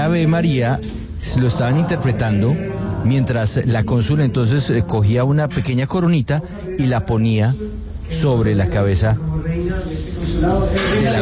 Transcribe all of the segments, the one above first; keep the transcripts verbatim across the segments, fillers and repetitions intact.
Ave María lo estaban interpretando mientras la cónsul entonces eh, cogía una pequeña coronita y la ponía sobre la cabeza de la,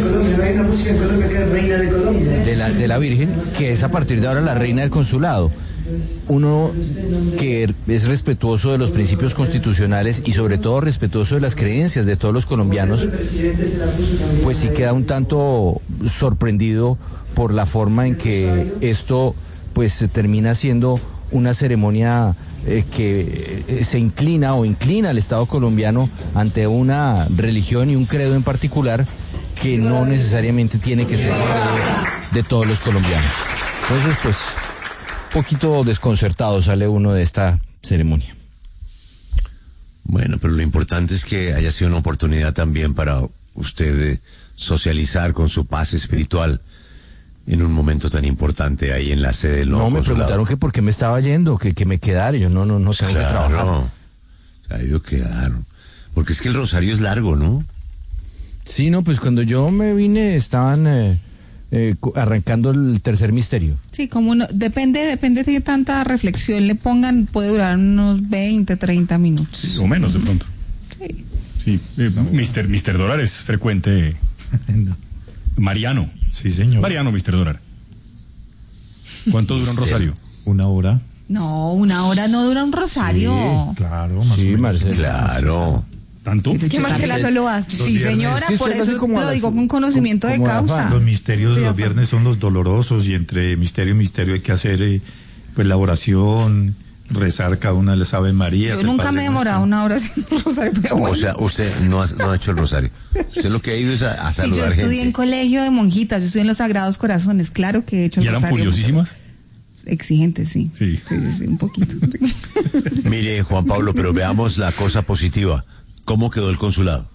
de la, de la Virgen, que es a partir de ahora la reina del consulado. Uno que es respetuoso de los principios constitucionales y sobre todo respetuoso de las creencias de todos los colombianos, pues sí queda un tanto sorprendido por la forma en que esto pues se termina siendo una ceremonia eh, que eh, se inclina o inclina al Estado colombiano ante una religión y un credo en particular que no necesariamente tiene que ser el credo de todos los colombianos. Entonces, pues, poquito desconcertado sale uno de esta ceremonia. Bueno, pero lo importante es que haya sido una oportunidad también para usted eh, socializar con su paz espiritual en un momento tan importante ahí en la sede del nuevo No, me consulado. preguntaron que por qué me estaba yendo, que, que me quedara. Yo no, no, no tengo Claro, que trabajar. se ha ido a quedar. Porque es que el rosario es largo, ¿no? Sí, no, pues cuando yo me vine estaban eh, eh, arrancando el tercer misterio. Sí, como no, depende, depende si tanta reflexión le pongan, puede durar unos veinte, treinta minutos. Sí, o menos de pronto. Sí. Sí, eh, mister mister Dólar es frecuente. No. Mariano. Sí, señor. Mariano, mister Dólar. ¿Cuánto dura un rosario? Una hora. No, una hora no dura un rosario. Sí, claro, más Sí, o menos. Marcelo. Claro. ¿Tanto? Es que Marcela no lo hace. Sí, señora, Sí, por usted lo hace eso como a lo las- digo con conocimiento de como a la causa. afán. Los misterios de los viernes son los dolorosos y entre misterio y misterio hay que hacer eh, pues la oración, rezar cada una de las Ave Marías. Yo el nunca Padre me he demorado Nuestro. una hora haciendo rosario, pero bueno. O sea, usted no ha, no ha hecho el rosario. Usted lo que ha ido es a, a Sí, yo saludar estudié en gente. colegio de monjitas, yo estudié en los Sagrados Corazones, claro que he hecho el ¿Y eran rosario. furiosísimas? Exigentes, sí. Sí. Sí, sí, sí, un poquito. Mire, Juan Pablo, pero veamos la cosa positiva. ¿Cómo quedó el consulado?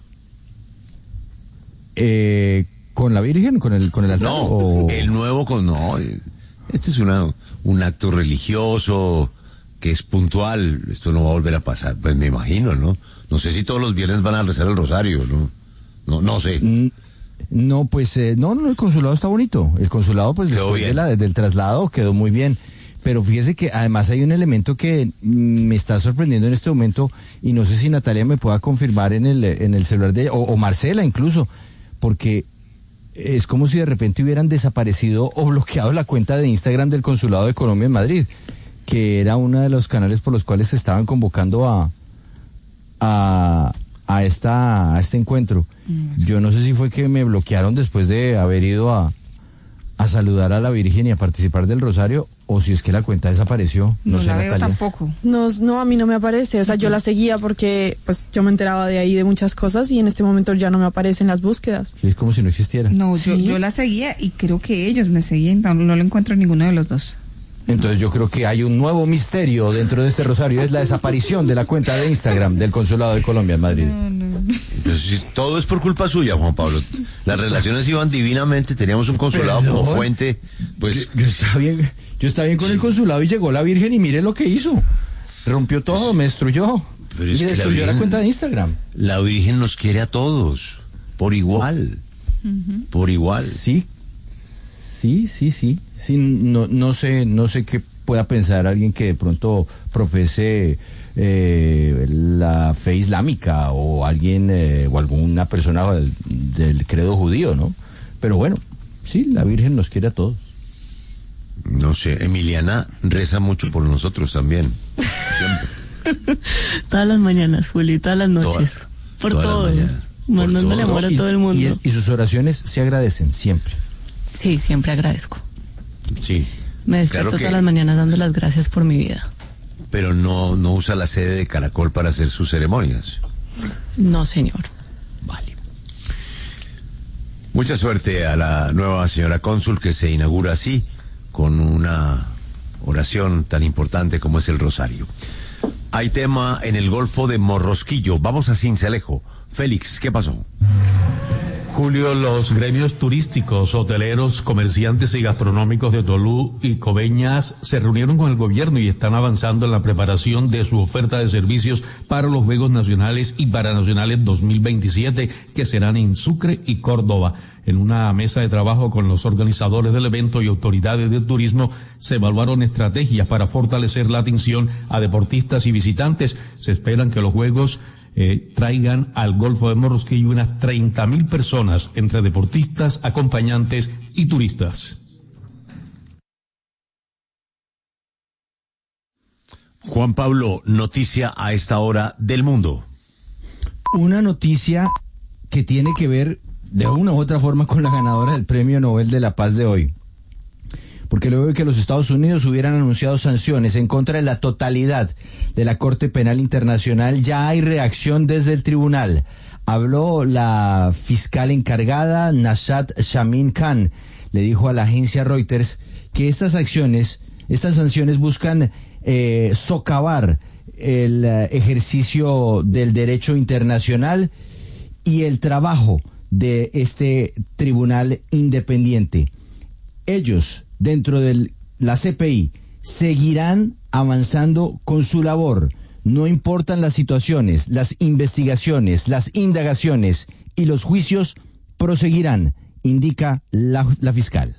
Eh, ¿Con la Virgen? ¿Con el, con el altar? No, o... el nuevo con... No, eh, este es una, un acto religioso que es puntual. Esto no va a volver a pasar, pues me imagino, ¿no? No sé si todos los viernes van a rezar el rosario, ¿no? No, no sé. Mm, No, pues eh, no, no, el consulado está bonito. El consulado, pues Quedó después bien. de la, del traslado quedó muy bien. Pero fíjese que además hay un elemento que mm, me está sorprendiendo en este momento y no sé si Natalia me pueda confirmar en el, en el celular de ella, o, o Marcela incluso, porque es como si de repente hubieran desaparecido o bloqueado la cuenta de Instagram del Consulado de Colombia en Madrid, que era uno de los canales por los cuales se estaban convocando a, a, a, esta, a este encuentro. Yo no sé si fue que me bloquearon después de haber ido a, a saludar a la Virgen y a participar del rosario, o si es que la cuenta desapareció. No, No, sé, la veo Natalia. tampoco. No, no, a mí no me aparece. O sea, yo la seguía porque pues yo me enteraba de ahí de muchas cosas y en este momento ya no me aparecen las búsquedas. Sí, es como si no existiera. No, yo, Sí. yo la seguía y creo que ellos me seguían, no, no lo encuentro en ninguno de los dos. Entonces yo creo que hay un nuevo misterio dentro de este rosario, es la desaparición de la cuenta de Instagram del Consulado de Colombia en Madrid. Pues, si todo es por culpa suya, Juan Pablo. Las relaciones iban divinamente, teníamos un consulado Pero, como fuente, pues... Yo, yo estaba bien, yo estaba bien con el consulado y llegó la Virgen y mire lo que hizo. Rompió todo, me destruyó. Pero y es que la destruyó la Virgen- cuenta de Instagram. La Virgen nos quiere a todos, por igual, por igual. Sí, sí, sí, sí. sí no, no sé, no sé qué pueda pensar alguien que de pronto profese eh, la fe islámica o alguien eh, o alguna persona del, del credo judío, ¿no? Pero bueno, sí, la Virgen nos quiere a todos. No sé, Emiliana reza mucho por nosotros también, siempre. Todas las mañanas, Juli, todas las noches. Todas- por todas las todos. mañanas. Mandándole Por amor a Y- todo el mundo. Y, y sus oraciones se agradecen siempre. Sí, siempre agradezco. Sí, Me despierto Claro que- todas las mañanas dando las gracias por mi vida. pero no, no usa la sede de Caracol para hacer sus ceremonias. No, señor. Vale. Mucha suerte a la nueva señora cónsul que se inaugura así, con una oración tan importante como es el rosario. Hay tema en el Golfo de Morrosquillo. Vamos a Cincelejo. Félix, ¿qué pasó? Julio, los gremios turísticos, hoteleros, comerciantes y gastronómicos de Tolú y Coveñas se reunieron con el gobierno y están avanzando en la preparación de su oferta de servicios para los Juegos Nacionales y Paranacionales dos mil veintisiete, que serán en Sucre y Córdoba. En una mesa de trabajo con los organizadores del evento y autoridades de turismo se evaluaron estrategias para fortalecer la atención a deportistas y visitantes. Se esperan que los Juegos eh, traigan al Golfo de Morrosquillo unas treinta mil personas entre deportistas, acompañantes y turistas. Juan Pablo, noticia a esta hora del mundo. Una noticia que tiene que ver de una u otra forma con la ganadora del Premio Nobel de la Paz de hoy. Porque luego de que los Estados Unidos hubieran anunciado sanciones en contra de la totalidad de la Corte Penal Internacional, ya hay reacción desde el tribunal. Habló la fiscal encargada, Nashat Shamin Khan, le dijo a la agencia Reuters que estas acciones, estas sanciones buscan eh, socavar el uh, ejercicio del derecho internacional y el trabajo de este tribunal independiente. Ellos, dentro de la C P I, seguirán avanzando con su labor. No importan las situaciones, las investigaciones, las indagaciones y los juicios proseguirán, indica la, la fiscal.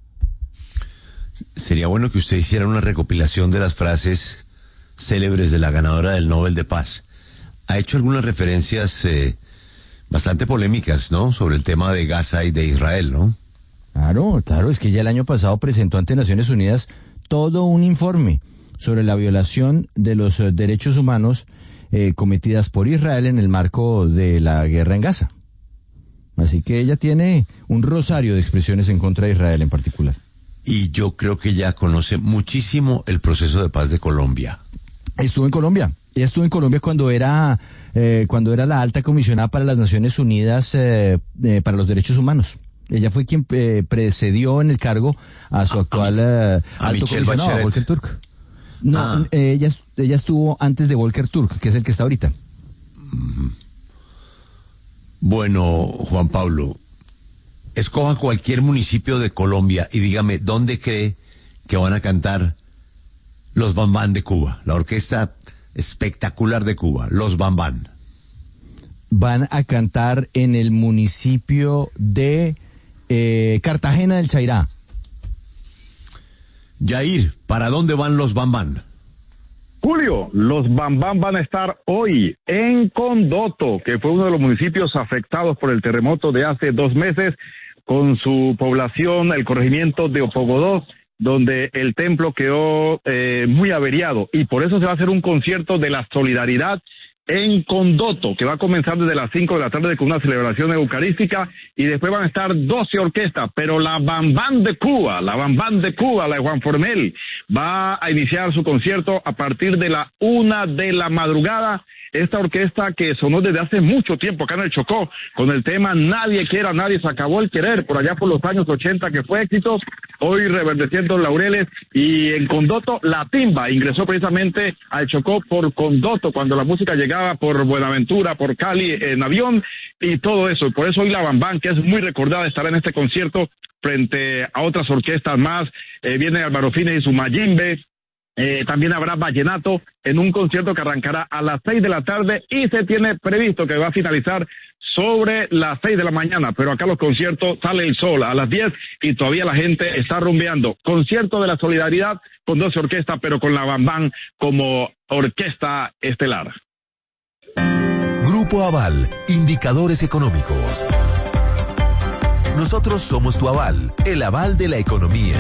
Sería bueno que usted hiciera una recopilación de las frases célebres de la ganadora del Nobel de Paz. Ha hecho algunas referencias eh, bastante polémicas, ¿no?, sobre el tema de Gaza y de Israel, ¿no? Claro, claro, es que ya el año pasado presentó ante Naciones Unidas todo un informe sobre la violación de los eh, derechos humanos eh, cometidas por Israel en el marco de la guerra en Gaza. Así que ella tiene un rosario de expresiones en contra de Israel en particular. Y yo creo que ella conoce muchísimo el proceso de paz de Colombia. Estuvo en Colombia. Ella estuvo en Colombia cuando era eh, cuando era la alta comisionada para las Naciones Unidas eh, eh, para los Derechos Humanos. Ella fue quien eh, precedió en el cargo a su actual eh, a alto Michelle comisionado, Bachelet. Volker Turk. No, Ah. eh, ella, ella estuvo antes de Volker Turk, que es el que está ahorita. Bueno, Juan Pablo, escoja cualquier municipio de Colombia y dígame dónde cree que van a cantar los Bambán de Cuba, la orquesta espectacular de Cuba, los Bambán. Van a cantar en el municipio de eh, Cartagena del Chairá. Yair, ¿para dónde van los Bambán? Julio, los Bambán van a estar hoy en Condoto, que fue uno de los municipios afectados por el terremoto de hace dos meses, con su población, el corregimiento de Opogodó, donde el templo quedó eh, muy averiado, y por eso se va a hacer un concierto de la solidaridad en Condoto, que va a comenzar desde las cinco de la tarde con una celebración eucarística, y después van a estar doce orquestas, pero la Bambán de Cuba, la Bambán de Cuba, la de Juan Formel, va a iniciar su concierto a partir de la una de la madrugada. Esta orquesta que sonó desde hace mucho tiempo acá en el Chocó, con el tema Nadie quiera, nadie, se acabó el querer, por allá por los años ochenta, que fue éxito, hoy reverdeciendo laureles. Y en Condoto, la timba ingresó precisamente al Chocó por Condoto, cuando la música llegaba por Buenaventura, por Cali, en avión, y todo eso. Por eso hoy la Bambán, que es muy recordada, estará en este concierto frente a otras orquestas más. Eh, viene Álvaro Fines y su Mayimbe. Eh, también habrá vallenato en un concierto que arrancará a las seis de la tarde y se tiene previsto que va a finalizar sobre las seis de la mañana, pero acá los conciertos sale el sol a las diez y todavía la gente está rumbeando. Concierto de la solidaridad con doce orquestas, pero con la Bambán como orquesta estelar. Grupo Aval, indicadores económicos. Nosotros somos tu aval, el aval de la economía.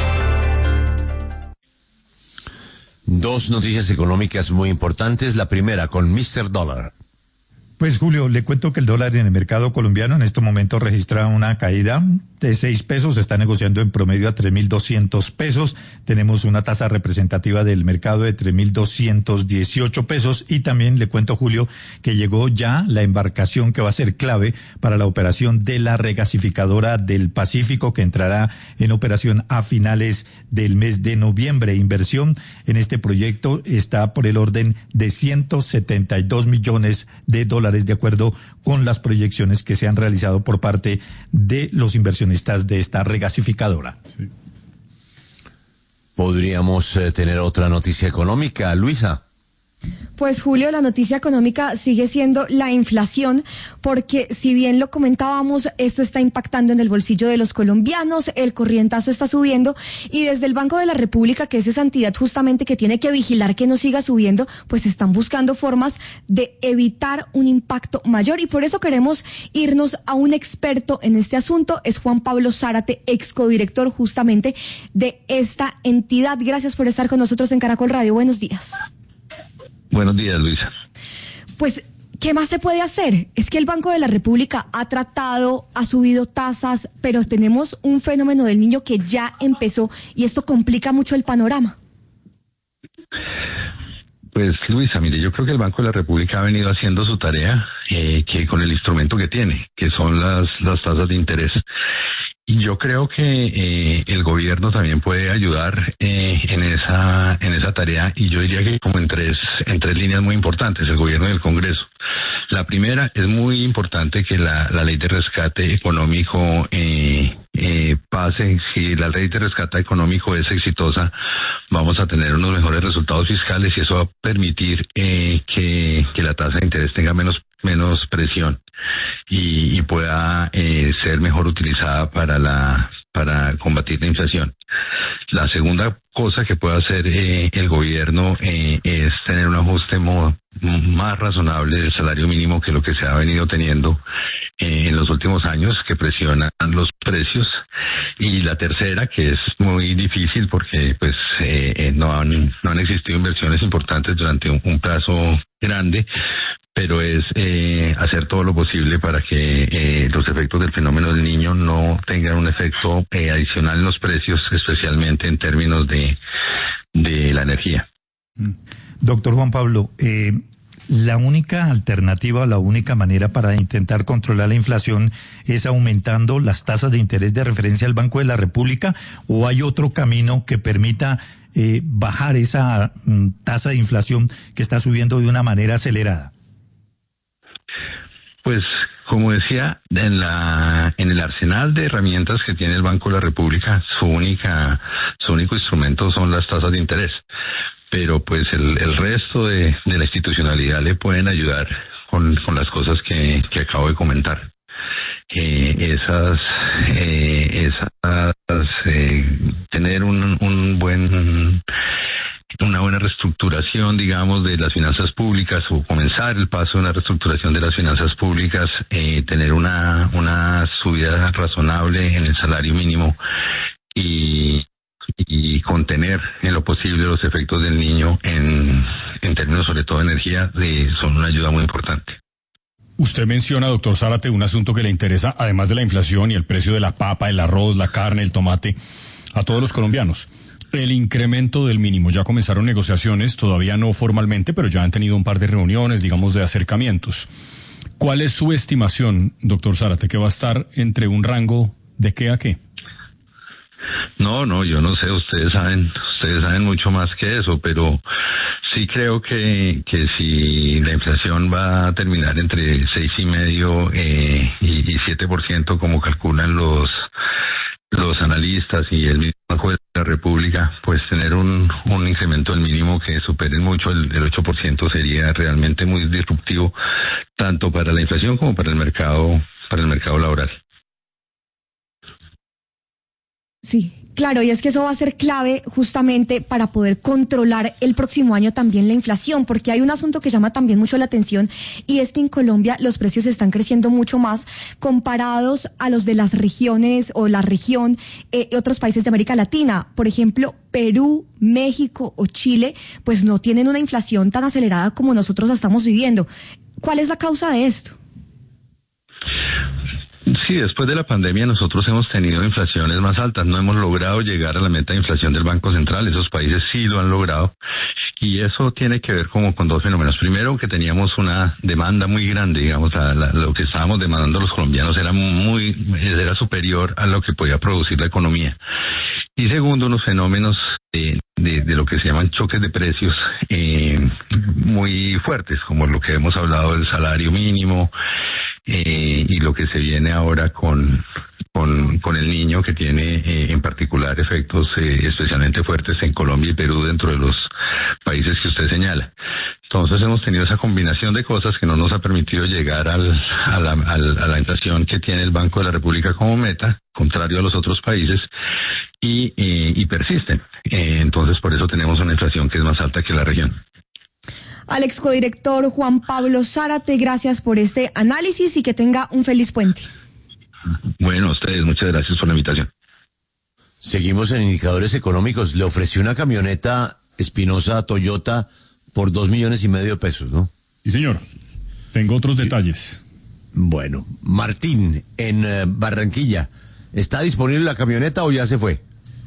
Dos noticias económicas muy importantes. La primera con mister Dólar. Pues Julio, le cuento que el dólar en el mercado colombiano en este momento registra una caída de seis pesos, se está negociando en promedio a tres mil doscientos pesos, tenemos una tasa representativa del mercado de tres mil doscientos dieciocho pesos y también le cuento, Julio, que llegó ya la embarcación que va a ser clave para la operación de la regasificadora del Pacífico, que entrará en operación a finales del mes de noviembre. Inversión en este proyecto está por el orden de ciento setenta y dos millones de dólares, de acuerdo con las proyecciones que se han realizado por parte de los inversionistas de esta regasificadora. Sí. Podríamos eh, tener otra noticia económica, Luisa. Pues Julio, la noticia económica sigue siendo la inflación, porque si bien lo comentábamos, esto está impactando en el bolsillo de los colombianos, el corrientazo está subiendo y desde el Banco de la República, que es esa entidad justamente que tiene que vigilar que no siga subiendo, pues están buscando formas de evitar un impacto mayor y por eso queremos irnos a un experto en este asunto, es Juan Pablo Zárate, ex codirector justamente de esta entidad. Gracias por estar con nosotros en Caracol Radio. Buenos días. Buenos días, Luisa. Pues, ¿qué más se puede hacer? Es que el Banco de la República ha tratado, ha subido tasas, pero tenemos un fenómeno del niño que ya empezó y esto complica mucho el panorama. Pues, Luisa, mire, yo creo que el Banco de la República ha venido haciendo su tarea eh, que con el instrumento que tiene, que son las, las tasas de interés. Y yo creo que eh, el gobierno también puede ayudar eh, en esa en esa tarea y yo diría que como en tres en tres líneas muy importantes, el gobierno y el Congreso. La primera, es muy importante que la, la ley de rescate económico eh, eh, pase. Si la ley de rescate económico es exitosa, vamos a tener unos mejores resultados fiscales y eso va a permitir eh, que, que la tasa de interés tenga menos menos presión y, y pueda eh, ser mejor utilizada para la para combatir la inflación. La segunda cosa que puede hacer eh, el gobierno eh, es tener un ajuste mo, más razonable del salario mínimo que lo que se ha venido teniendo eh, en los últimos años, que presionan los precios. Y la tercera, que es muy difícil porque pues eh, eh, no han no han existido inversiones importantes durante un, un plazo grande, pero es eh, hacer todo lo posible para que eh, los efectos del fenómeno del niño no tengan un efecto eh, adicional en los precios, especialmente en términos de, de la energía. Doctor Juan Pablo, eh, ¿la única alternativa, la única manera para intentar controlar la inflación es aumentando las tasas de interés de referencia del Banco de la República o hay otro camino que permita eh, bajar esa mm, tasa de inflación que está subiendo de una manera acelerada? Pues, como decía, en la en el arsenal de herramientas que tiene el Banco de la República, su única su único instrumento son las tasas de interés. Pero pues el, el resto de, de la institucionalidad le pueden ayudar con, con las cosas que, que acabo de comentar. Eh, esas, eh, esas eh, tener un, un buen una buena reestructuración, digamos, de las finanzas públicas o comenzar el paso de una reestructuración de las finanzas públicas, eh, tener una una subida razonable en el salario mínimo y y contener en lo posible los efectos del niño en, en términos sobre todo de energía, de, son una ayuda muy importante. Usted menciona, doctor Zárate, un asunto que le interesa, además de la inflación y el precio de la papa, el arroz, la carne, el tomate, a todos los colombianos. El incremento del mínimo. Ya comenzaron negociaciones, todavía no formalmente, pero ya han tenido un par de reuniones, digamos, de acercamientos. ¿Cuál es su estimación, doctor Zárate, que va a estar entre un rango de qué a qué? No, no, yo no sé, ustedes saben, ustedes saben mucho más que eso, pero sí creo que, que si la inflación va a terminar entre seis y medio eh, y, y siete por ciento como calculan los los analistas y el mismo Banco de la República, pues tener un, un incremento del mínimo que supere mucho el, el ocho por ciento sería realmente muy disruptivo, tanto para la inflación como para el mercado, para el mercado laboral. Sí, claro, y es que eso va a ser clave justamente para poder controlar el próximo año también la inflación, porque hay un asunto que llama también mucho la atención y es que en Colombia los precios están creciendo mucho más comparados a los de las regiones o la región, eh, otros países de América Latina. Por ejemplo, Perú, México o Chile, pues no tienen una inflación tan acelerada como nosotros estamos viviendo. ¿Cuál es la causa de esto? Sí, después de la pandemia nosotros hemos tenido inflaciones más altas, no hemos logrado llegar a la meta de inflación del Banco Central, esos países sí lo han logrado y eso tiene que ver como con dos fenómenos. Primero, que teníamos una demanda muy grande, digamos, a la, lo que estábamos demandando los colombianos era muy era superior a lo que podía producir la economía. Y segundo, unos fenómenos de, de, de lo que se llaman choques de precios eh, muy fuertes, como lo que hemos hablado del salario mínimo, Eh, y lo que se viene ahora con con, con el niño, que tiene eh, en particular efectos eh, especialmente fuertes en Colombia y Perú, dentro de los países que usted señala. Entonces hemos tenido esa combinación de cosas que no nos ha permitido llegar al, a, la, al, a la inflación que tiene el Banco de la República como meta, contrario a los otros países, y, y, y persisten. Eh, entonces por eso tenemos una inflación que es más alta que la región. Al excodirector Juan Pablo Zárate, gracias por este análisis y que tenga un feliz puente. Bueno, a ustedes, muchas gracias por la invitación. Seguimos en indicadores económicos. Le ofreció una camioneta Espinosa Toyota por dos millones y medio de pesos, ¿no? Sí, señor. Tengo otros detalles. Bueno, Martín, en eh, Barranquilla, ¿está disponible la camioneta o ya se fue?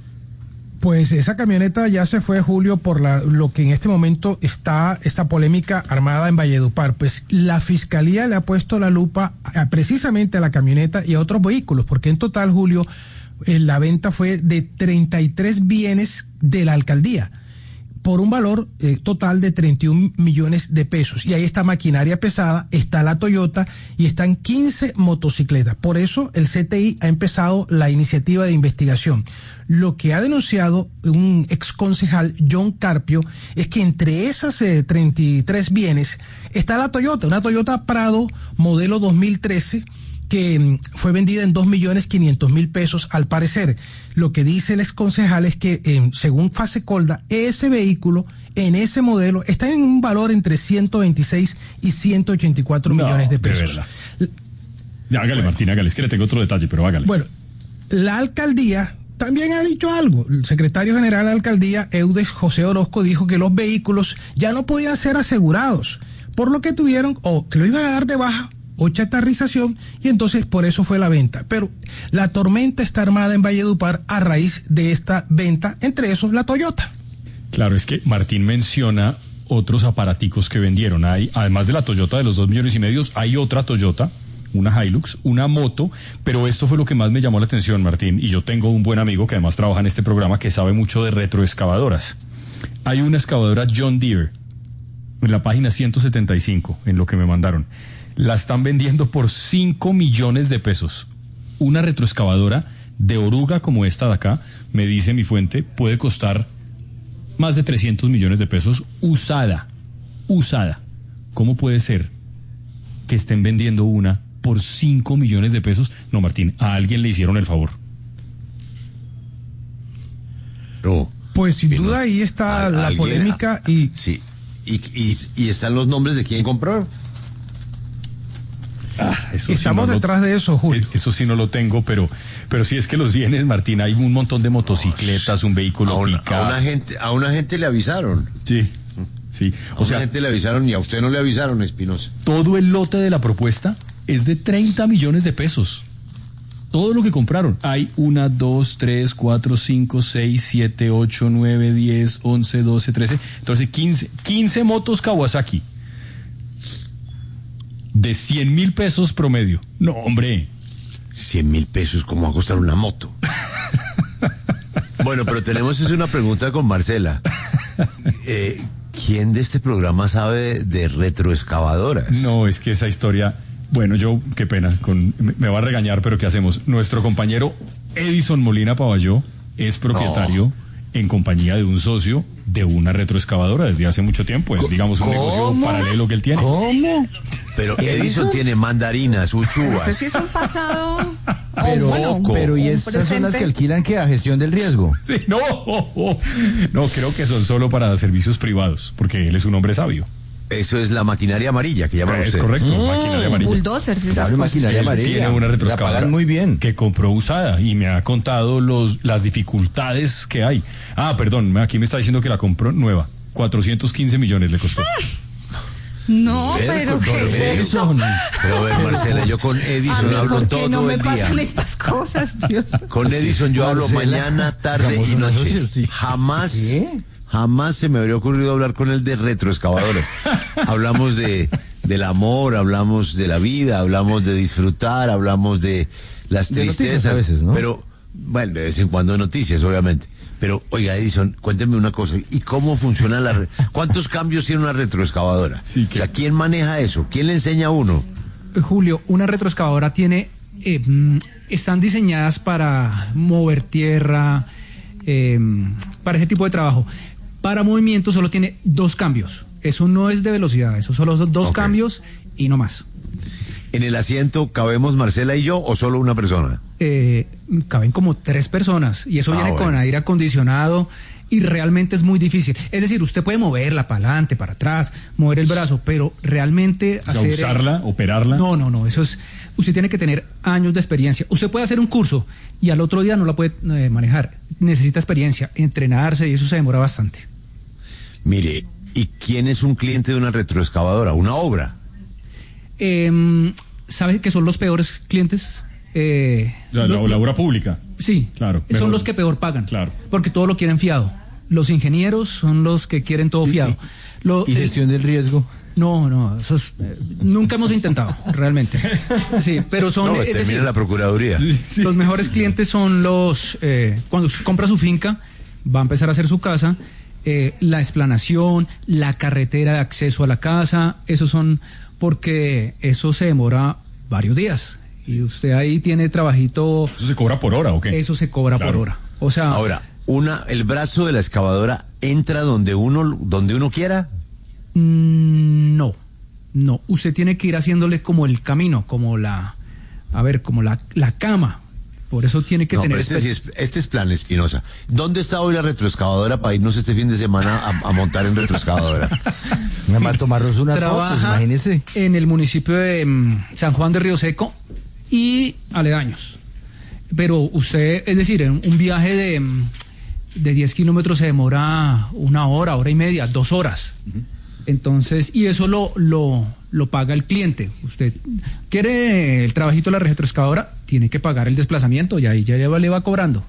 Pues esa camioneta ya se fue, Julio, por la, lo que en este momento está esta polémica armada en Valledupar. Pues la Fiscalía le ha puesto la lupa a, precisamente a la camioneta y a otros vehículos, porque en total, Julio, eh, la venta fue de treinta y tres bienes de la alcaldía, por un valor eh, total de treinta y un millones de pesos. Y ahí está maquinaria pesada, está la Toyota y están quince motocicletas. Por eso el C T I ha empezado la iniciativa de investigación. Lo que ha denunciado un exconcejal, John Carpio, es que entre esas eh, treinta y tres bienes está la Toyota, una Toyota Prado modelo dos mil trece, que mm, fue vendida en dos millones quinientos mil pesos al parecer. Lo que dice el exconcejal es que, eh, según Fasecolda, ese vehículo en ese modelo está en un valor entre ciento veintiséis y ciento ochenta y cuatro no, millones de pesos. De ya, hágale, bueno, Martín, hágale, es que le tengo otro detalle, pero hágale. Bueno, la alcaldía también ha dicho algo. El secretario general de la alcaldía, Eudes José Orozco, dijo que los vehículos ya no podían ser asegurados, por lo que tuvieron, o que lo iban a dar de baja, o chatarrización, y entonces por eso fue la venta. Pero la tormenta está armada en Valledupar a raíz de esta venta, entre esos la Toyota. Claro, es que Martín menciona otros aparaticos que vendieron. Hay, además de la Toyota de los dos millones y medio, hay otra Toyota, una Hilux, una moto, pero esto fue lo que más me llamó la atención, Martín, y yo tengo un buen amigo que además trabaja en este programa que sabe mucho de retroexcavadoras. Hay una excavadora John Deere, en la página ciento setenta y cinco, en lo que me mandaron. La están vendiendo por cinco millones de pesos. Una retroexcavadora de oruga como esta de acá, me dice mi fuente, puede costar más de trescientos millones de pesos usada. Usada. ¿Cómo puede ser que estén vendiendo una por cinco millones de pesos? No, Martín, a alguien le hicieron el favor. No. Pues sin duda ahí está a, la polémica a, y... Sí. Y, y, y están los nombres de quién compró. Ah, Estamos sí no detrás lo, de eso, Julio. Eso sí no lo tengo, pero pero sí es que los bienes, Martín, hay un montón de motocicletas, un vehículo a una, pica. A una gente, a una gente le avisaron. Sí, sí. O a sea, una gente le avisaron y a usted no le avisaron, Espinosa. Todo el lote de la propuesta es de treinta millones de pesos. Todo lo que compraron. Hay una, dos, tres, cuatro, cinco, seis, siete, ocho, nueve, diez, once, doce, trece, entonces quince, quince motos Kawasaki. De cien mil pesos promedio. No, hombre. Cien mil pesos, ¿cómo va a costar una moto? Bueno, pero tenemos es una pregunta con Marcela. Eh, ¿Quién de este programa sabe de retroexcavadoras? No, es que esa historia... Bueno, yo, qué pena, con, me, me va a regañar, pero ¿qué hacemos? Nuestro compañero Edison Molina Pavalló es propietario no. en compañía de un socio de una retroexcavadora desde hace mucho tiempo. Es, digamos, un ¿Cómo? negocio paralelo que él tiene. ¿Cómo? Pero Edison tiene mandarinas, uchuvas. Ese sí es un pasado. Pero, bueno, pero ¿y esas presente? Son las que alquilan que a gestión del riesgo? Sí, no, no, creo que son solo para servicios privados, porque él es un hombre sabio. Eso es la maquinaria amarilla que llaman ustedes. Es correcto, mm, maquinaria amarilla. Bulldozers, esas claro, cosas. maquinaria amarilla. Tiene una retroexcavadora. La pagan muy bien. Que compró usada y me ha contado los las dificultades que hay. Ah, perdón, aquí me está diciendo que la compró nueva. cuatrocientos quince millones le costó. No, pero ¿qué es eso? Pero a ver, Marcela, yo con Edison hablo todo no me el día. pasan estas cosas, Dios. Con Edison yo hablo mañana, tarde y noche. Jamás... ¿Qué? Jamás se me habría ocurrido hablar con él de retroexcavadoras. Hablamos de del amor, hablamos de la vida, hablamos de disfrutar, hablamos de las de tristezas. A veces, ¿no? Pero, bueno, de vez en cuando noticias, obviamente. Pero, oiga, Edison, cuénteme una cosa. ¿Y cómo funciona la... Re... ¿Cuántos cambios tiene una retroexcavadora? Sí, que... O sea, ¿quién maneja eso? ¿Quién le enseña a uno? Julio, una retroexcavadora tiene eh, están diseñadas para mover tierra, eh, para ese tipo de trabajo. Para movimiento solo tiene dos cambios. Eso no es de velocidad, eso solo son dos okay. cambios y no más. ¿En el asiento cabemos Marcela y yo o solo una persona? Eh, caben como tres personas y eso ah, viene bueno. con aire acondicionado y realmente es muy difícil. Es decir, usted puede moverla para adelante, para atrás, mover el brazo, pero realmente hacer... ¿Usarla, eh, operarla? No, no, no, eso es... Usted tiene que tener años de experiencia. Usted puede hacer un curso y al otro día no la puede eh, manejar. Necesita experiencia, entrenarse y eso se demora bastante. Mire, ¿y quién es un cliente de una retroexcavadora? ¿Una obra? Eh, ¿Sabe que son los peores clientes? Eh, la, la, la obra pública. Sí, claro. Son mejor. Los que peor pagan. Claro. Porque todo lo quieren fiado. Los ingenieros son los que quieren todo fiado. Lo, ¿Y gestión eh, del riesgo? No, no, eso es, eh, nunca hemos intentado, realmente. Sí, pero son... No, es termina decir, la Procuraduría. Sí. Los mejores clientes son los... Eh, cuando compra su finca, va a empezar a hacer su casa, eh, la explanación, la carretera de acceso a la casa, esos son... Porque eso se demora varios días. Y usted ahí tiene trabajito... ¿Eso se cobra por hora o qué? Eso se cobra claro. por hora. O sea... Ahora, una, ¿el brazo de la excavadora entra donde uno, donde uno quiera? Mm, no, no. Usted tiene que ir haciéndole como el camino, como la... A ver, como la, la cama. Por eso tiene que no, tener... Pero este, sí es, este es plan Espinosa. ¿Dónde está hoy la retroexcavadora para irnos este fin de semana a, a montar en retroexcavadora? Nada más tomarnos unas fotos, imagínese. En el municipio de um, San Juan de Río Seco y aledaños. Pero usted, es decir, en un viaje de, de diez kilómetros se demora una hora, hora y media, dos horas. Uh-huh. Entonces, y eso lo, lo, lo paga el cliente. Usted quiere el trabajito de la retroexcavadora, tiene que pagar el desplazamiento y ahí ya le va cobrando.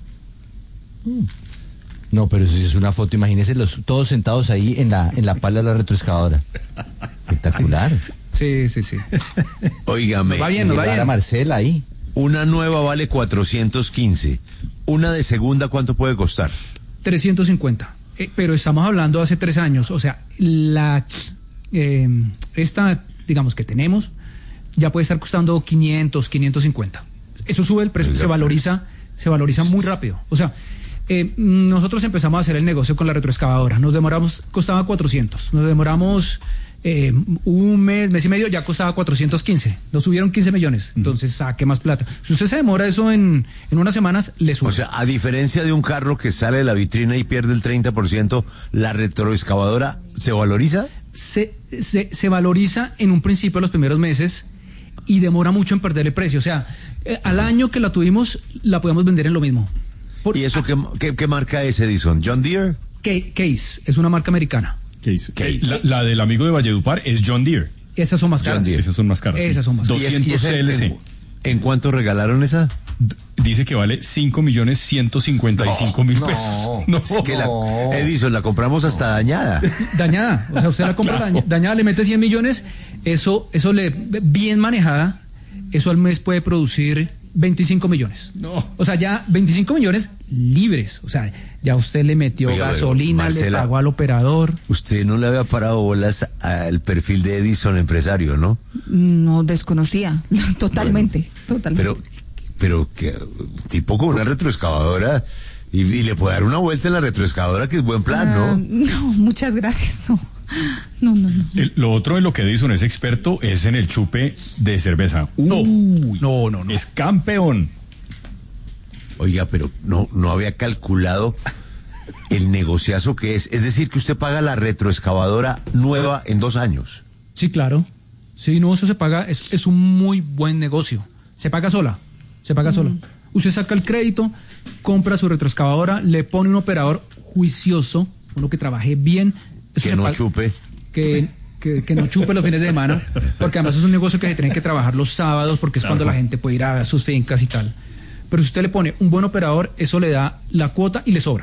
Mm. No, pero si es una foto, imagínense los, todos sentados ahí en la, en la pala de la retroexcavadora. Espectacular. Sí, sí, sí. Óigame. Va bien, va bien. A Marcela ahí. Una nueva vale cuatrocientos quince. Una de segunda, ¿cuánto puede costar? trescientos cincuenta. Eh, pero estamos hablando de hace tres años. O sea, la eh, esta, digamos, que tenemos, ya puede estar costando quinientos, quinientos cincuenta. Eso sube el precio, se valoriza, se valoriza muy rápido. O sea, eh, nosotros empezamos a hacer el negocio con la retroexcavadora. Nos demoramos, costaba cuatrocientos. Nos demoramos eh, un mes, mes y medio, ya costaba cuatrocientos quince. Nos subieron quince millones. Entonces, saque más plata. Si usted se demora eso en, en unas semanas, le sube. O sea, a diferencia de un carro que sale de la vitrina y pierde el treinta por ciento, ¿la retroexcavadora se valoriza? Se, se, se valoriza en un principio los primeros meses y demora mucho en perder el precio. O sea, eh, al año que la tuvimos, la podemos vender en lo mismo. Por, ¿Y eso qué, qué, qué marca es, Edison? ¿John Deere? Case, es una marca americana. Case. Case. La, la del amigo de Valledupar es John Deere. Esas son más caras. Esas son más caras. Esas son más caras. doscientos ¿Y es, y C L C. En, ¿En cuánto regalaron esa? D- dice que vale cinco millones ciento cincuenta y cinco mil pesos. No, es que la, Edison, la compramos hasta dañada. Dañada. O sea, usted la compra claro. dañada, dañada, le mete cien millones, eso, eso le, bien manejada, eso al mes puede producir veinticinco millones. No. O sea, ya veinticinco millones libres. O sea, ya usted le metió Oiga, gasolina, Marcela, le pagó al operador. Usted no le había parado bolas al perfil de Edison empresario, ¿no? No, desconocía. Totalmente, bueno, totalmente. Pero, pero que tipo con una retroexcavadora y, y le puede dar una vuelta en la retroexcavadora, que es buen plan, ¿no? Uh, no, muchas gracias, no. No, no, no. El, lo otro en lo que Edison es experto es en el chupe de cerveza. No, no, no, no. Es campeón. Oiga, pero no, no había calculado el negociazo que es. Es decir, que usted paga la retroexcavadora nueva en dos años. Sí, claro. Sí, no, eso se paga, es, es un muy buen negocio. Se paga sola, se paga mm. sola. Usted saca el crédito, compra su retroexcavadora, le pone un operador juicioso, uno que trabaje bien. Que no chupe. Que, que, que no chupe los fines de semana, porque además es un negocio que se tiene que trabajar los sábados, porque es claro. cuando la gente puede ir a sus fincas y tal. Pero si usted le pone un buen operador, eso le da la cuota y le sobra.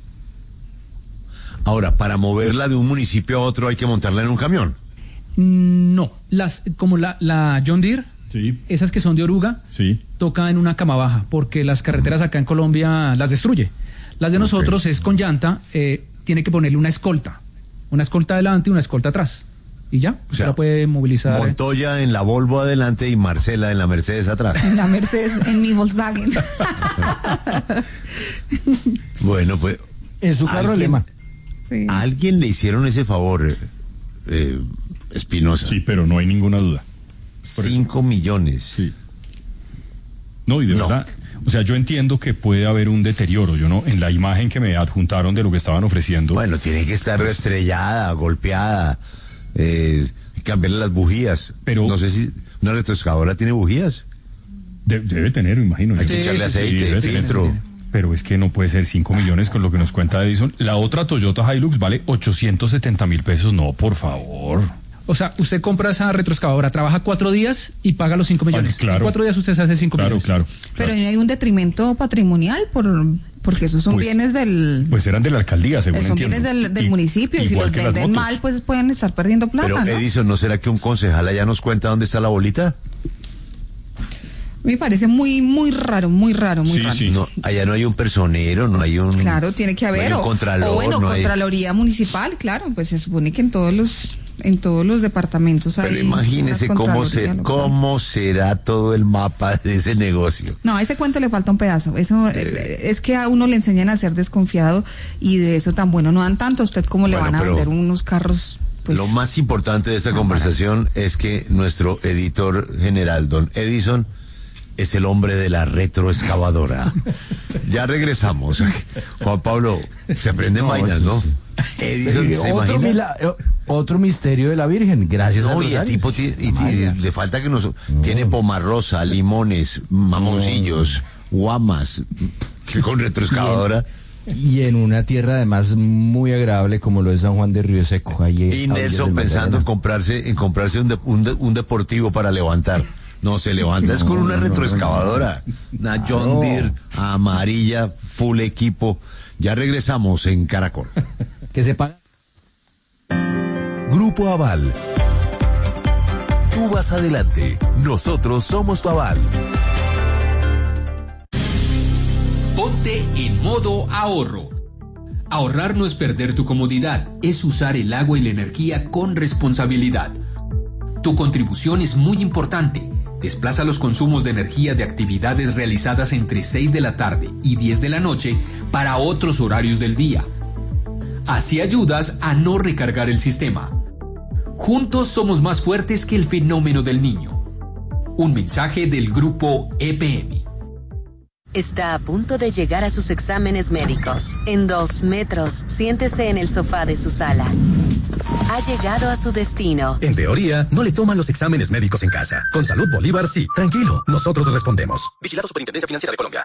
Ahora, para moverla de un municipio a otro hay que montarla en un camión. No, las como la, la John Deere, sí. esas que son de oruga, sí. toca en una cama baja, porque las carreteras acá en Colombia las destruye. Las de nosotros okay. es con llanta, eh, tiene que ponerle una escolta. Una escolta adelante y una escolta atrás. y ya, O sea, la puede movilizar. Montoya en la Volvo adelante y Marcela en la Mercedes atrás. En la Mercedes, en mi Volkswagen. Bueno, pues... En su carro ¿alguien, lema. Sí. ¿A alguien le hicieron ese favor, eh, Espinosa? Sí, pero no hay ninguna duda. Cinco millones. Sí. No, y de No. verdad, o sea, yo entiendo que puede haber un deterioro, yo no, en la imagen que me adjuntaron de lo que estaban ofreciendo. Bueno, tiene que estar estrellada, golpeada, eh, cambiarle las bujías. Pero- no sé si una retroexcavadora tiene bujías. De- debe tener, me imagino. Hay yo. que echarle aceite, debe tener. filtro. Pero es que no puede ser cinco millones con lo que nos cuenta Edison. La otra Toyota Hilux vale ochocientos setenta mil pesos. No, por favor. O sea, usted compra esa retroexcavadora, trabaja cuatro días y paga los cinco millones. Vale, claro. En cuatro días usted se hace cinco Claro, millones. claro. Pero no hay un detrimento patrimonial por porque esos son Pues- bienes del Pues eran de la alcaldía, según son entiendo. bienes del, del Y- municipio y si igual los que las venden motos. mal pues pueden estar perdiendo plata, Pero ¿no? Edison, ¿no será que un concejal allá nos cuenta dónde está la bolita? Me parece muy muy raro, muy raro, muy Sí, raro. sí. No, allá no hay un personero, no hay un... Claro, tiene que no hay haber un o, contralor, o bueno, no hay- Contraloría Municipal, claro, pues se supone que en todos los en todos los departamentos hay Pero imagínese una cómo, Contraloría se, local. cómo será todo el mapa de ese negocio. No, a ese cuento le falta un pedazo. Eso eh, es que a uno le enseñan a ser desconfiado y de eso tan bueno no dan tanto. A usted como le Bueno, van a pero vender unos carros. Pues, Lo más importante de esta conversación es que nuestro editor general, don Edison, es el hombre de la retroexcavadora. Ya regresamos. Juan Pablo, se aprenden No, vainas, ¿no? Edison, Sí, ¿se otro, imagina? mila- eh, otro misterio de la Virgen, gracias a No, y el Rosario. tipo ti- y- y le falta que nos... Tiene pomarrosa, limones, mamoncillos, guamas, que con retroexcavadora... Y en una tierra además muy agradable como lo es San Juan de Río Seco. Ahí, Y Nelson pensando en comprarse, en comprarse un, de- un, de- un deportivo para levantar. No, se levanta es con una no, no, retroexcavadora. Una John Claro. Deere amarilla, full equipo. Ya regresamos en Caracol. Que se paga. Grupo Aval. Tú vas adelante. Nosotros somos tu aval. Ponte en modo ahorro. Ahorrar no es perder tu comodidad, es usar el agua y la energía con responsabilidad. Tu contribución es muy importante. Desplaza los consumos de energía de actividades realizadas entre seis de la tarde y diez de la noche para otros horarios del día. Así ayudas a no recargar el sistema. Juntos somos más fuertes que el fenómeno del niño. Un mensaje del grupo E P M. Está a punto de llegar a sus exámenes médicos. En dos metros, siéntese en el sofá de su sala. Ha llegado a su destino. En teoría, no le toman los exámenes médicos en casa. Con Salud Bolívar, sí. Tranquilo, nosotros respondemos. Vigilado Superintendencia Financiera de Colombia.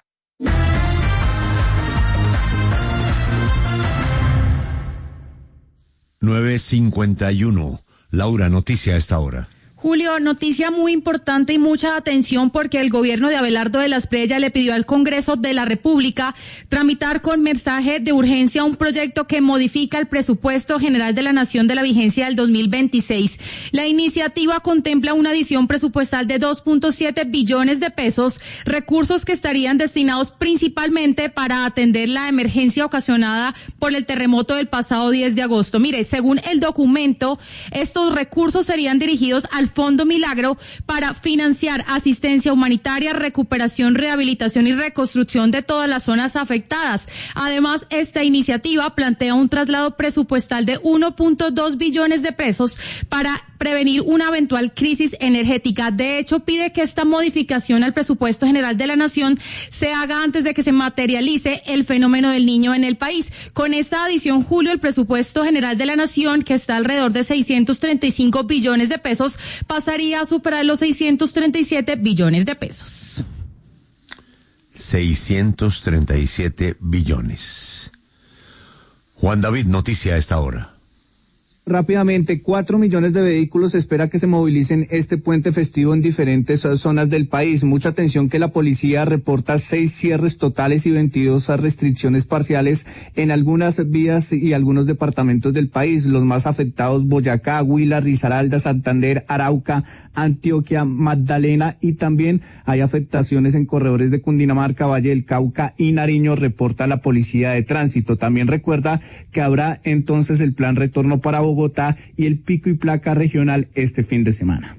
nueve cincuenta y uno. Laura, noticia a esta hora. Julio, noticia muy importante y mucha atención porque el gobierno de Abelardo de la Espriella le pidió al Congreso de la República tramitar con mensaje de urgencia un proyecto que modifica el presupuesto general de la Nación de la vigencia del dos mil veintiséis. La iniciativa contempla una adición presupuestal de dos punto siete billones de pesos, recursos que estarían destinados principalmente para atender la emergencia ocasionada por el terremoto del pasado diez de agosto. Mire, según el documento, estos recursos serían dirigidos al Fondo Milagro para financiar asistencia humanitaria, recuperación, rehabilitación y reconstrucción de todas las zonas afectadas. Además, esta iniciativa plantea un traslado presupuestal de uno punto dos billones de pesos para prevenir una eventual crisis energética. De hecho, pide que esta modificación al presupuesto general de la Nación se haga antes de que se materialice el fenómeno del niño en el país. Con esta adición, Julio, el presupuesto general de la Nación, que está alrededor de seiscientos treinta y cinco billones de pesos, pasaría a superar los seiscientos treinta y siete billones de pesos. seiscientos treinta y siete billones. Juan David, noticia a esta hora. Rápidamente, cuatro millones de vehículos se espera que se movilicen este puente festivo en diferentes zonas del país. Mucha atención que la policía reporta seis cierres totales y veintidós restricciones parciales en algunas vías y algunos departamentos del país. Los más afectados: Boyacá, Huila, Risaralda, Santander, Arauca, Antioquia, Magdalena, y también hay afectaciones en corredores de Cundinamarca, Valle del Cauca y Nariño, reporta la Policía de Tránsito. También recuerda que habrá entonces el plan retorno para Bogotá Bogotá y el pico y placa regional este fin de semana.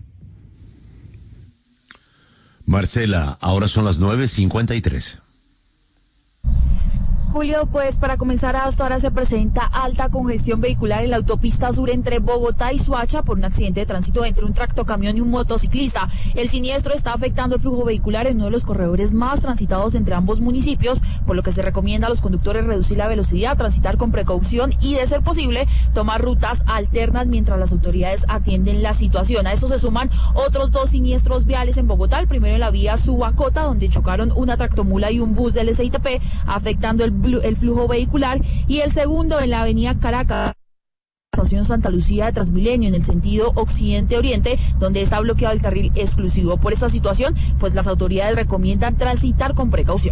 Marcela, ahora son las nueve cincuenta y tres. Julio, pues para comenzar, hasta ahora se presenta alta congestión vehicular en la autopista sur entre Bogotá y Soacha por un accidente de tránsito entre un tractocamión y un motociclista. El siniestro está afectando el flujo vehicular en uno de los corredores más transitados entre ambos municipios, por lo que se recomienda a los conductores reducir la velocidad, transitar con precaución y, de ser posible, tomar rutas alternas mientras las autoridades atienden la situación. A esto se suman otros dos siniestros viales en Bogotá, el primero en la vía Subacota, donde chocaron una tractomula y un bus del S I T P, afectando el el flujo vehicular, y el segundo en la avenida Caracas, estación Santa Lucía de Transmilenio en el sentido occidente-oriente, donde está bloqueado el carril exclusivo. Por esta situación, pues las autoridades recomiendan transitar con precaución.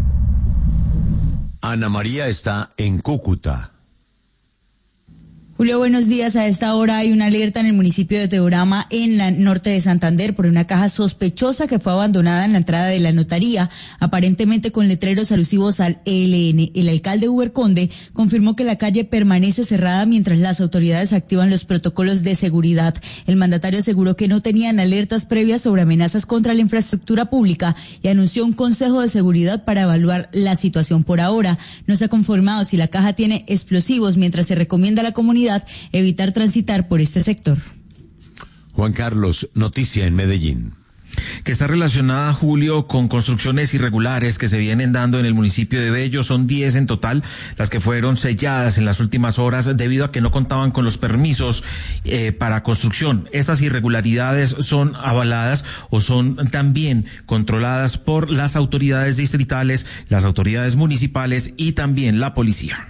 Ana María está en Cúcuta. Julio, buenos días. A esta hora hay una alerta en el municipio de Teorama, en la norte de Santander, por una caja sospechosa que fue abandonada en la entrada de la notaría, aparentemente con letreros alusivos al E L N. El alcalde Uber Conde confirmó que la calle permanece cerrada mientras las autoridades activan los protocolos de seguridad. El mandatario aseguró que no tenían alertas previas sobre amenazas contra la infraestructura pública y anunció un consejo de seguridad para evaluar la situación. Por ahora no se ha confirmado si la caja tiene explosivos, mientras se recomienda a la comunidad evitar transitar por este sector. Juan Carlos, noticia en Medellín. Que está relacionada, Julio, con construcciones irregulares que se vienen dando en el municipio de Bello. Son diez en total las que fueron selladas en las últimas horas debido a que no contaban con los permisos eh, para construcción. Estas irregularidades son avaladas o son también controladas por las autoridades distritales, las autoridades municipales y también la policía.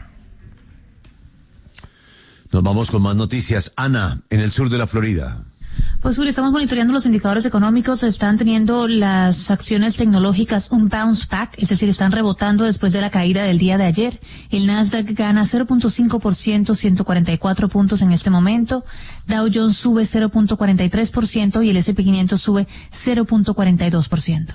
Nos vamos con más noticias. Ana, en el sur de la Florida. Pues Julio, estamos monitoreando los indicadores económicos. Están teniendo las acciones tecnológicas un bounce back, es decir, están rebotando después de la caída del día de ayer. El Nasdaq gana cero punto cinco por ciento, ciento cuarenta y cuatro puntos en este momento. Dow Jones sube cero punto cuarenta y tres por ciento y el S and P quinientos sube cero punto cuarenta y dos por ciento.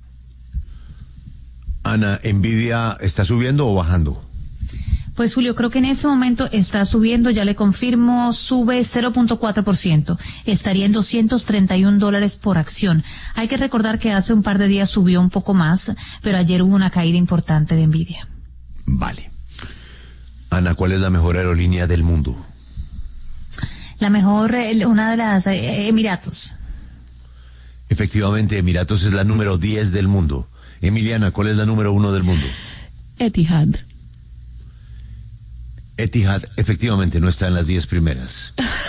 Ana, ¿Nvidia está subiendo o bajando? Pues Julio, creo que en este momento está subiendo, ya le confirmo, sube cero punto cuatro por ciento. Estaría en doscientos treinta y un dólares por acción. Hay que recordar que hace un par de días subió un poco más, pero ayer hubo una caída importante de Nvidia. Vale. Ana, ¿cuál es la mejor aerolínea del mundo? La mejor, una de las, eh, Emiratos. Efectivamente, Emiratos es la número diez del mundo. Emiliana, ¿cuál es la número uno del mundo? Etihad. Etihad efectivamente no está en las diez primeras.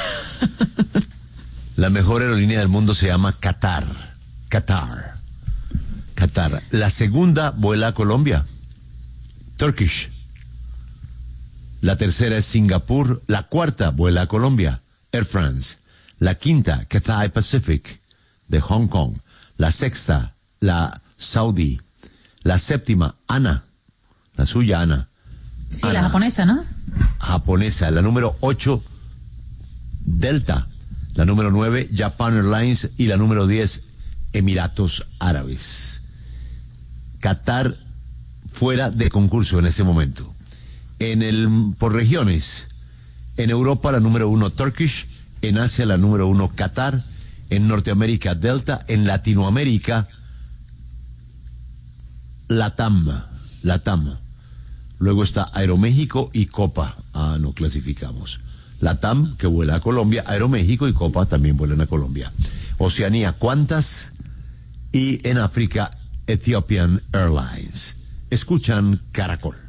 La mejor aerolínea del mundo se llama Qatar. Qatar. Qatar. La segunda vuela a Colombia. Turkish. La tercera es Singapur. La cuarta vuela a Colombia. Air France. La quinta, Cathay Pacific, de Hong Kong. La sexta, la Saudi. La séptima, ANA. La suya, ANA. Sí, Ana. la japonesa, ¿no? Japonesa. La número ocho, Delta. La número nueve, Japan Airlines. Y la número diez, Emiratos Árabes. Qatar fuera de concurso en este momento. En el, por regiones, en Europa la número uno, Turkish. En Asia la número uno, Qatar. En Norteamérica, Delta. En Latinoamérica, Latam. Latam. Luego está Aeroméxico y Copa. Ah, no clasificamos. Latam, que vuela a Colombia, Aeroméxico y Copa también vuelan a Colombia. Oceanía, ¿cuántas? Y en África, Ethiopian Airlines. Escuchan Caracol.